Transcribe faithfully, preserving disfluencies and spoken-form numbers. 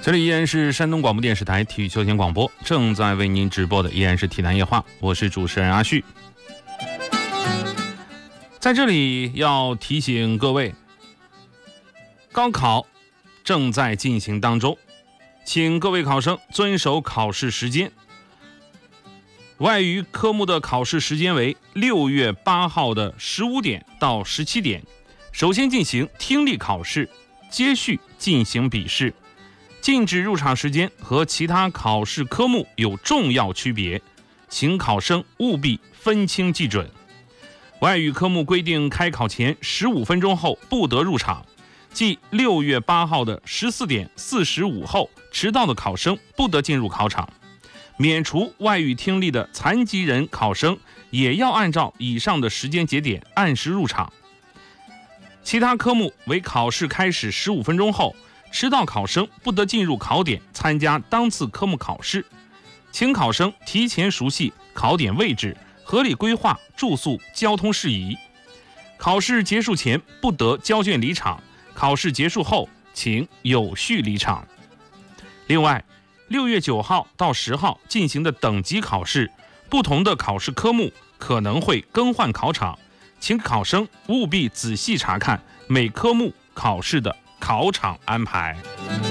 这里依然是山东广播电视台体育休闲广播，正在为您直播的依然是体坛夜话，我是主持人阿旭。在这里要提醒各位，高考正在进行当中，请各位考生遵守考试时间。外语科目的考试时间为六月八号的十五点到十七点，首先进行听力考试，接续进行笔试。禁止入场时间和其他考试科目有重要区别，请考生务必分清记准。外语科目规定开考前十五分钟后不得入场，即六月八号的十四点四十五后，迟到的考生不得进入考场。免除外语听力的残疾人考生也要按照以上的时间节点按时入场。其他科目为考试开始十五分钟后，迟到考生不得进入考点参加当次科目考试，请考生提前熟悉考点位置，合理规划住宿交通事宜。考试结束前不得交卷离场，考试结束后请有序离场。另外，六月九号到十号进行的等级考试，不同的考试科目可能会更换考场，请考生务必仔细查看每科目考试的考场安排。